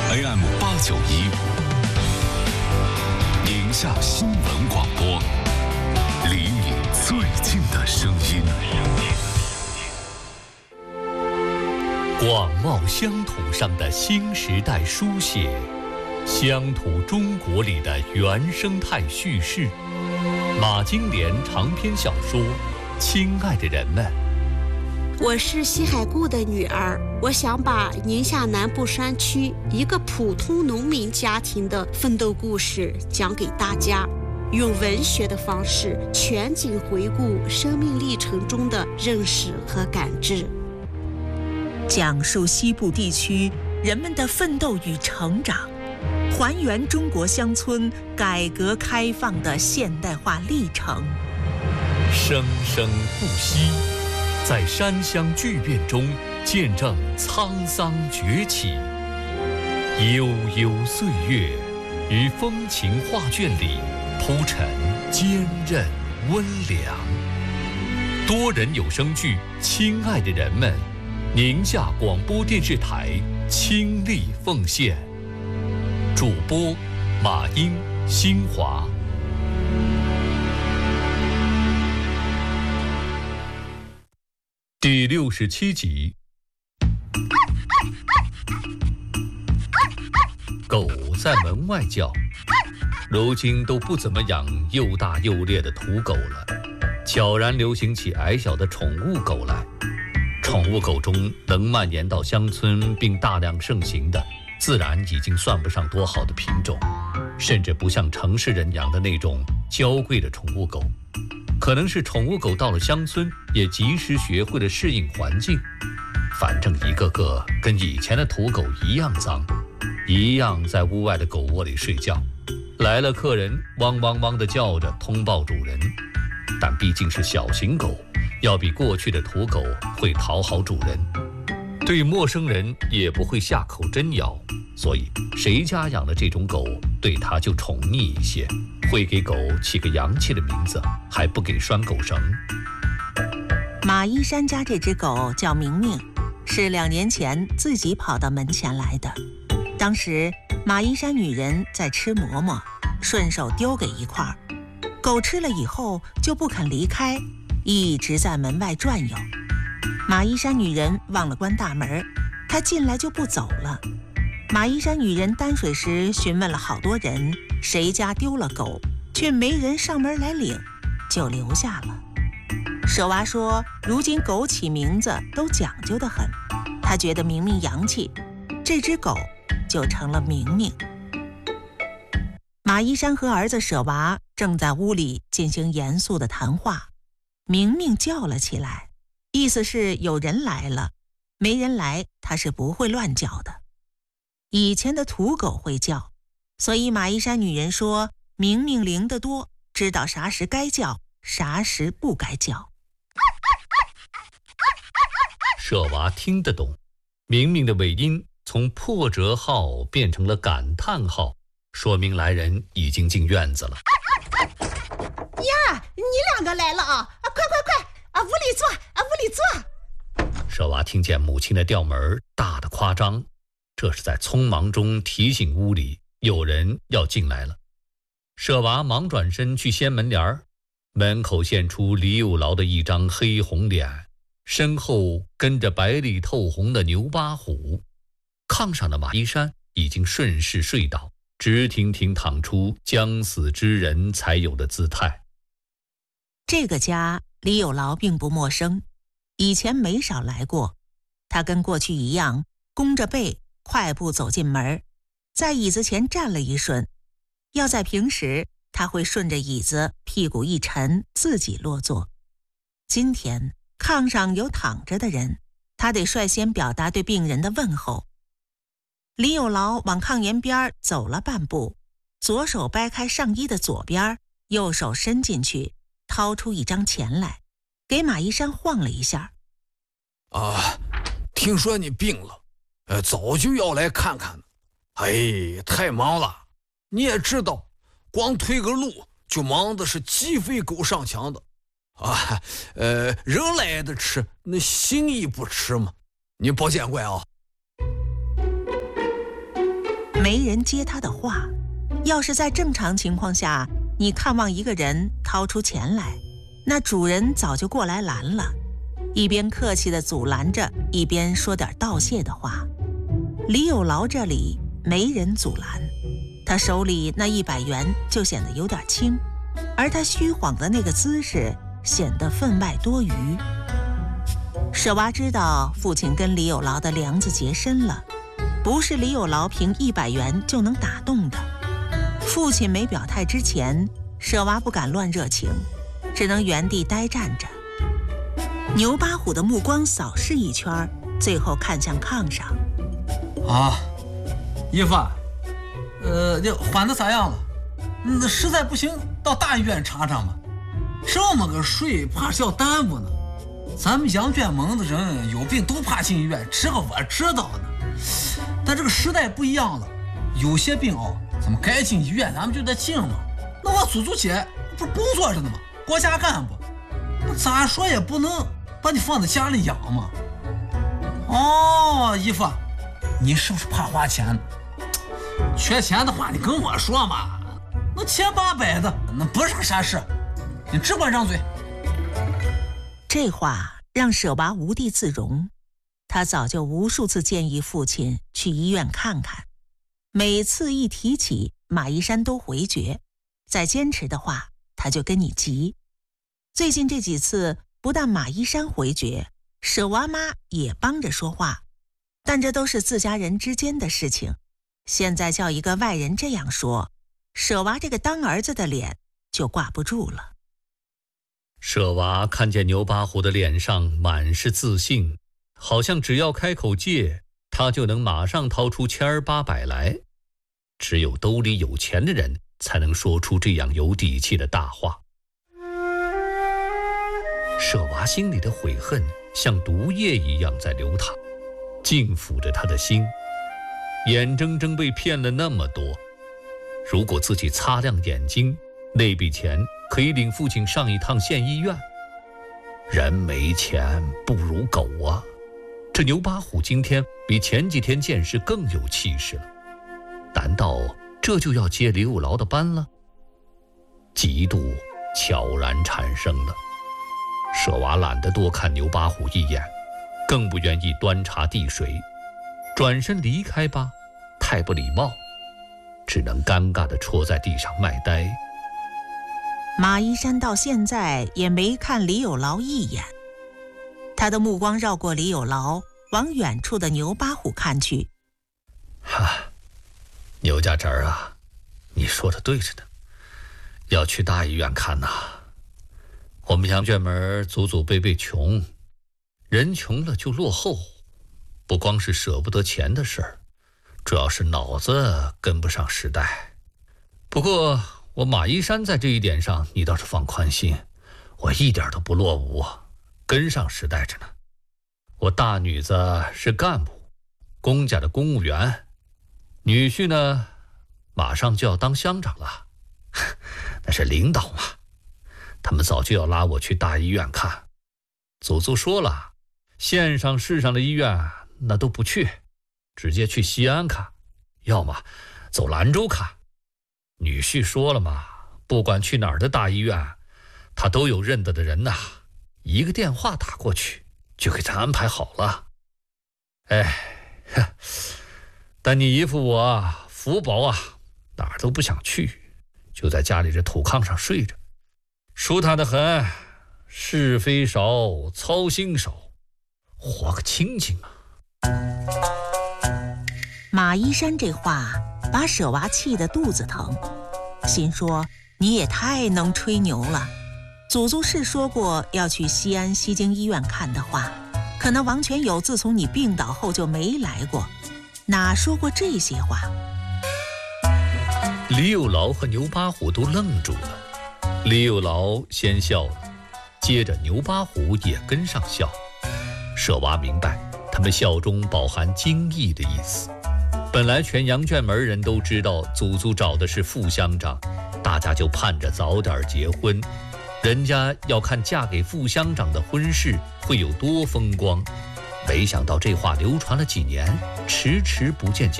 AM891，宁夏新闻广播，离你最近的声音。广袤乡土上的新时代书写，乡土中国里的原生态叙事。马金莲长篇小说《亲爱的人们》。 我是西海固的女儿，我想把宁夏南部山区一个普通农民家庭的奋斗故事讲给大家，用文学的方式全景回顾生命历程中的认识和感知， 讲述西部地区人们的奋斗与成长，还原中国乡村改革开放的现代化历程。 生生不息，在山乡巨变中见证沧桑崛起。悠悠岁月，于风情画卷里铺陈坚韧温良。多人有声剧《亲爱的人们》，宁夏广播电视台倾力奉献。主播马英、新华。第67集。狗在门外叫，如今都不怎么养又大又烈的土狗了，悄然流行起矮小的宠物狗来。宠物狗中能蔓延到乡村并大量盛行的，自然已经算不上多好的品种，甚至不像城市人养的那种娇贵的宠物狗。可能是宠物狗到了乡村也及时学会了适应环境，反正一个个跟以前的土狗一样脏，一样在屋外的狗窝里睡觉。来了客人汪汪汪地叫着通报主人，但毕竟是小型狗，要比过去的土狗会讨好主人，对陌生人也不会下口真咬，所以谁家养了这种狗，对它就宠溺一些，会给狗起个洋气的名字，还不给拴狗绳。 马一山家这只狗叫明明，是2年前自己跑到门前来的。当时马一山女人在吃馍馍，顺手丢给一块，狗吃了以后就不肯离开，一直在门外转悠。马一山女人忘了关大门，她进来就不走了。马一山女人担水时询问了好多人，谁家丢了狗，却没人上门来领，就留下了。舍娃说，如今狗起名字都讲究得很，她觉得明明洋气，这只狗就成了明明。马一山和儿子舍娃正在屋里进行严肃的谈话，明明叫了起来，意思是有人来了，没人来他是不会乱叫的。以前的土狗会叫，所以马一山女人说明明灵得多，知道啥时该叫，啥时不该叫。 舍娃听得懂，明明的尾音从破折号变成了感叹号，说明来人已经进院子了。 呀，你2个来了啊！快，屋里坐，屋里坐。 舍娃听见母亲的调门大得夸张，这是在匆忙中提醒屋里有人要进来了。舍娃忙转身去掀门帘，门口现出李有劳的一张黑红脸，身后跟着白里透红的牛八虎。炕上的马一山已经顺势睡倒，直挺挺躺出将死之人才有的姿态。 这个家李有劳并不陌生，以前没少来过。他跟过去一样，弓着背快步走进门，在椅子前站了一瞬。要在平时，他会顺着椅子屁股一沉自己落座。今天炕上有躺着的人，他得率先表达对病人的问候。李有劳往炕沿边走了半步，左手掰开上衣的左边，右手伸进去掏出一张钱来，给马一山晃了一下。 听说你病了，早就要来看看了。太忙了，你也知道，光推个路就忙的是鸡飞狗上墙的。人来的吃，那心意不吃嘛。你别见怪啊。 没人接他的话。要是在正常情况下，你看望一个人掏出钱来，那主人早就过来拦了，一边客气地阻拦着，一边说点道谢的话。李有劳这里没人阻拦，他手里那100元就显得有点轻，而他虚晃的那个姿势显得分外多余。舍娃知道父亲跟李有劳的梁子结深了，不是李有劳凭100元就能打动的。父亲没表态之前，舍娃不敢乱热情，只能原地呆站着。牛八虎的目光扫视一圈，最后看向炕上。 姨夫，你缓得咋样了？那实在不行，到大医院查查嘛。这么个税，怕是要耽误呢。咱们羊圈盟的人有病都怕进医院，这个我知道呢。但这个时代不一样了，有些病咱们该进医院，咱们就得进嘛。那我祖祖姐不是工作着呢吗？国家干部，那咋说也不能把你放在家里养嘛。姨夫，你是不是怕花钱？缺钱的话，你跟我说嘛。那千八百的，那不是啥事，你只管张嘴。 这话让舍娃无地自容。他早就无数次建议父亲去医院看看，每次一提起，马一山都回绝，再坚持的话，他就跟你急。最近这几次，不但马一山回绝，舍娃妈也帮着说话，但这都是自家人之间的事情。现在叫一个外人这样说，舍娃这个当儿子的脸就挂不住了。 舍娃看见牛八虎的脸上满是自信，好像只要开口借，他就能马上掏出千儿八百来。只有兜里有钱的人才能说出这样有底气的大话。舍娃心里的悔恨像毒液一样在流淌，浸腐着他的心。眼睁睁被骗了那么多，如果自己擦亮眼睛，那笔钱可以领父亲上一趟县医院。人没钱不如狗啊！这牛八虎今天比前几天见识更有气势了，难道这就要接李有劳的班了？嫉妒悄然产生了。舍娃懒得多看牛八虎一眼，更不愿意端茶递水，转身离开吧，太不礼貌，只能尴尬地戳在地上卖呆。 马一山到现在也没看李有劳一眼，他的目光绕过李有劳，往远处的牛八虎看去。 牛家侄儿啊，你说的对着呢，要去大医院看呐。我们羊圈门祖祖辈辈穷，人穷了就落后，不光是舍不得钱的事儿，主要是脑子跟不上时代。不过我马一山在这一点上你倒是放宽心，我一点都不落伍，跟上时代着呢。我大女子是干部，公家的公务员，女婿呢马上就要当乡长了，那是领导嘛。他们早就要拉我去大医院看，祖祖说了，县上市上的医院那都不去，直接去西安看，要么走兰州看。女婿说了嘛，不管去哪儿的大医院，他都有认得的人呐，一个电话打过去就给他安排好了。但你姨父我福薄啊，哪儿都不想去，就在家里这土炕上睡着，舒坦得很，是非少，操心少，活个清静啊。 马一山这话把舍娃气得肚子疼，心说你也太能吹牛了。祖祖是说过要去西安西京医院看的话，可那王全友自从你病倒后就没来过，哪说过这些话？ 李有劳和牛八虎都愣住了。李有劳先笑了，接着牛八虎也跟上笑。舍娃明白他们笑中饱含惊异的意思。本来全羊圈门人都知道祖祖找的是副乡长，大家就盼着早点结婚，人家要看嫁给副乡长的婚事会有多风光。没想到这话流传了几年，迟迟不见结